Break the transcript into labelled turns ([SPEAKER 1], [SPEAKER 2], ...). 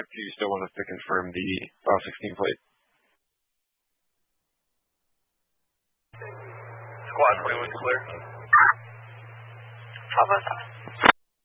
[SPEAKER 1] do you still want us to confirm the file 16 plate?
[SPEAKER 2] Squad 21 clear.
[SPEAKER 3] Bravo 7.